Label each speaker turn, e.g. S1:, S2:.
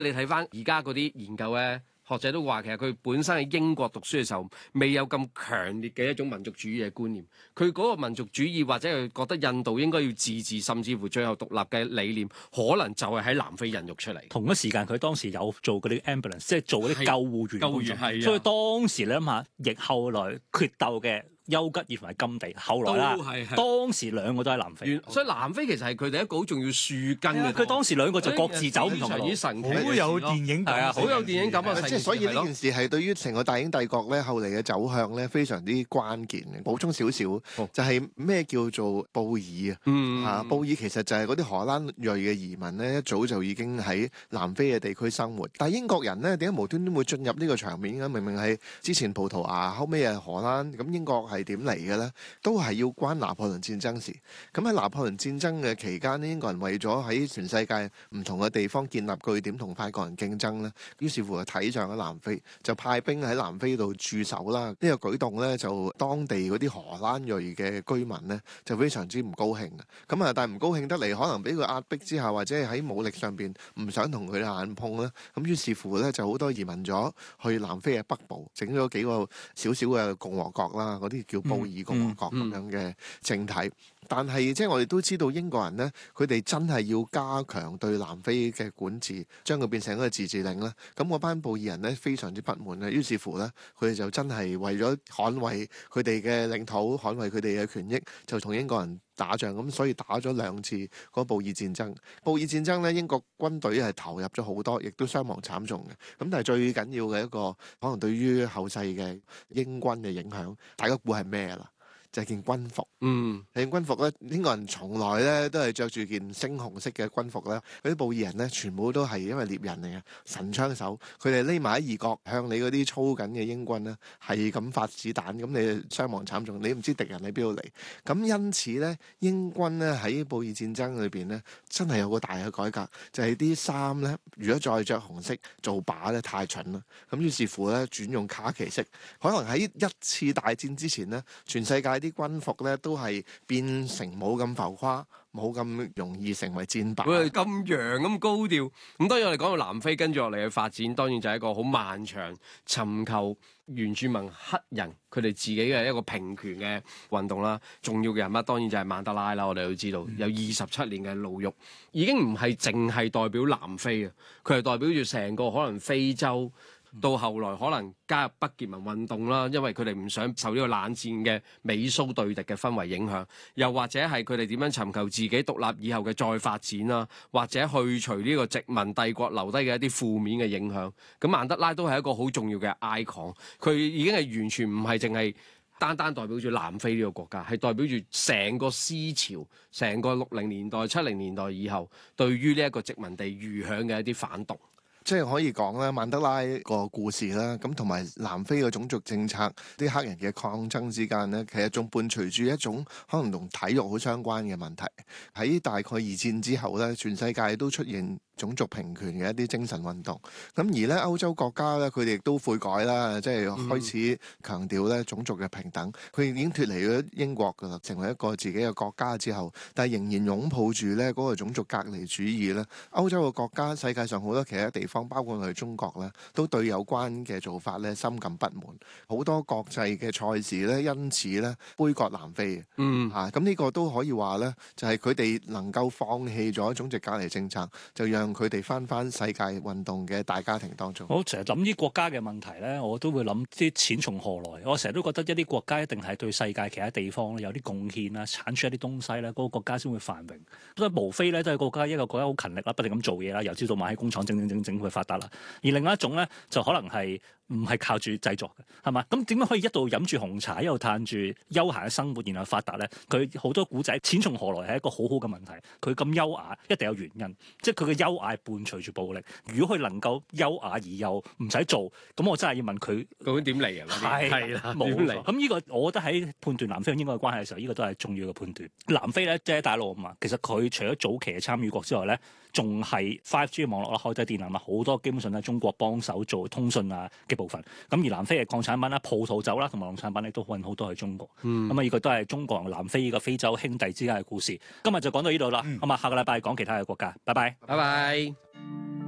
S1: 你睇翻而家嗰啲研究咧。學者都話，其實佢本身喺英國讀書嘅時候，未有咁強烈嘅一種民族主義嘅觀念。佢嗰個民族主義或者佢覺得印度應該要自治，甚至乎最後獨立嘅理念，可能就係喺南非孕育出嚟。
S2: 同一時間，佢當時有做嗰啲 ambulance，即係做嗰啲救護員工作。
S1: 係，
S2: 所以當時你諗下，亦後來決鬥嘅丘吉爾同埋甘地，後來啦，當時兩個都喺南非。
S1: 所以南非其實係佢哋一個好重要樹根嘅。
S2: 佢當時兩個就各自走唔同路，
S3: 好有電影感，
S1: 好有電影感啊！
S4: 即係所以呢件事係對於成個大英帝國咧後嚟嘅走向咧非常之關鍵嘅。補充少少，就係咩叫做布爾啊？布爾其實就係嗰啲荷蘭裔嘅移民咧，一早就已經喺南非嘅地區生活。但係英國人咧點解無端端會進入呢個場面嘅？明明係之前葡萄牙，後尾係荷蘭，咁英國係點嚟嘅咧？都係要關拿破崙戰爭事。咁喺拿破崙戰爭嘅期間呢，英國人為咗喺全世界唔同嘅地方建立據點同法國人競爭咧，於是乎就睇上咗南非，就派兵喺南非度駐守啦。呢個舉動咧，就當地嗰啲荷蘭裔嘅居民咧，就非常之唔高興嘅。咁啊，但係唔高興得嚟，可能俾佢壓迫之下，或者係喺武力上邊唔想同佢哋硬碰咧。咁於是乎咧，就好多移民咗去南非嘅北部，整咗幾個小小嘅共和國啦，嗰啲叫布爾共和國咁樣嘅政體。但係即係我哋都知道英國人咧，佢哋真係要加強對南非嘅管治，將佢變成一個自治領啦。咁嗰班布爾人咧非常之不滿咧，於是乎咧，佢哋就真係為咗捍衛佢哋嘅領土、捍衛佢哋嘅權益，就同英國人打仗。咁所以打咗2次嗰布爾戰爭。布爾戰爭咧，英國軍隊係投入咗好多，亦都傷亡慘重嘅。咁但係最緊要嘅一個，可能對於後世嘅英軍嘅影響，大家估係咩啦？就係件軍服，件軍服咧，英國人從來咧都係着住件猩紅色嘅軍服咧。嗰啲布爾人咧，全部都係因為獵人嚟嘅神槍手，佢哋匿埋喺異國，向你嗰啲操緊嘅英軍咧係咁發子彈，咁你傷亡慘重，你唔知敵人喺邊度嚟。咁因此咧，英軍咧喺布爾戰爭裏邊咧，真係有個大嘅改革，就係啲衫咧，如果再着紅色做靶咧，太蠢啦。咁於是乎咧，轉用卡其色。可能喺一次大戰之前咧，全世界啲軍服咧都係變成冇咁浮誇，冇咁容易成為戰靶。
S1: 佢係咁揚咁高調。咁當然我哋講到南非跟住落嚟嘅發展，當然就係一個好漫長尋求原住民黑人佢哋自己嘅一個平權嘅運動啦。重要嘅人物當然就係曼德拉啦。我哋都知道有27年嘅牢獄，已經唔係淨係代表南非啊，佢係代表住成個可能非洲。到後來可能加入北結盟運動啦，因為佢哋唔想受呢個冷戰嘅美蘇對敵嘅氛圍影響，又或者係佢哋點樣尋求自己獨立以後嘅再發展啦，或者去除呢個殖民帝國留低嘅一啲負面嘅影響。咁曼德拉都係一個好重要嘅 icon， 佢已經係完全唔係淨係單單代表住南非呢個國家，係代表住成個思潮，成個60年代、70年代以後對於呢一個殖民地餘響嘅一啲反動。
S4: 即係可以講咧，曼德拉個故事啦，咁同埋南非嘅種族政策、啲黑人嘅抗爭之間咧，其實仲伴隨住一種可能同體育好相關嘅問題。喺大概2戰之後咧，全世界都出現種族平權嘅一啲精神運動。咁而咧歐洲國家咧，佢哋亦都悔改啦，即係開始強調咧種族嘅平等。佢已經脫離咗英國㗎啦，成為一個自己嘅國家之後，但係仍然擁抱住咧嗰個種族隔離主義咧。歐洲嘅國家、世界上好多其他地方，包括我哋中國咧，都對有關嘅做法咧深感不滿。好多國際嘅賽事咧，因此咧杯葛南非。咁呢個都可以話咧，就係佢哋能夠放棄咗種族隔離政策，就讓佢哋翻世界運動嘅大家庭當中。
S2: 我成日諗啲國家嘅問題咧，我都會諗啲錢從何來。我成日都覺得一啲國家一定係對世界其他地方咧有啲貢獻啦，產出一啲東西咧，嗰個國家先會繁榮。所以無非咧都係一個國家好勤力啦，不停咁做嘢啦，由朝到晚喺工廠整佢發達啦。而另外一種咧，就可能係唔係靠住製作嘅，係嘛？咁點樣可以一度飲住紅茶，一路嘆住休閒嘅生活，然後發達咧？佢好多古仔，錢從何來係一個好好嘅問題。佢咁優雅，一定有原因，即係佢嘅優雅伴隨住暴力。如果佢能夠優雅而又唔使做，咁我真係要問佢
S1: 究竟點嚟啊？
S2: 係啦，冇嚟。咁呢個我覺得喺判斷南非同英國嘅關係嘅時候，呢個都係重要嘅判斷。南非咧即係大陸啊嘛，其實佢除咗早期嘅參與國之外咧，仲係 5G 網絡啦、海底電纜啊，好多基本上係中國幫手做通訊啊嘅部分。咁而南非嘅礦產品啦、葡萄酒啦同埋農產品咧都運好多去中國。咁啊，呢個都係中國同南非呢個非洲兄弟之間嘅故事。今日就講到呢度啦。咁啊，下個禮拜講其他嘅國家。拜拜。
S1: 拜拜。